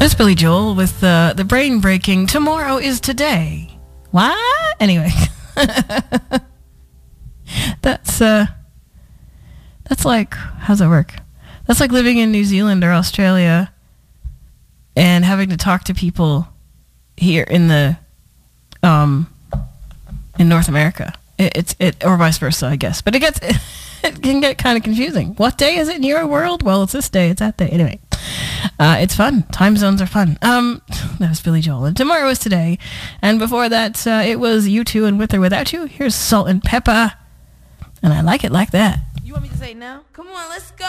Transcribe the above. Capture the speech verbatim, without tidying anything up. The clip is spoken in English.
That's Billy Joel with uh, the brain-breaking "Tomorrow is Today." What? Anyway, that's uh, that's like, how's that work? That's like living in New Zealand or Australia and having to talk to people here in the um in North America. It, it's it or vice versa, I guess. But it gets it, it can get kind of confusing. What day is it in your world? Well, it's this day. It's that day. Anyway, uh, it's fun. Time zones are fun. Um, that was Billy Joel. And Tomorrow is Today. And before that, uh, it was U two and With or Without You. Here's Salt and Pepper, and I like it like that. You want me to say it now? Come on, let's go.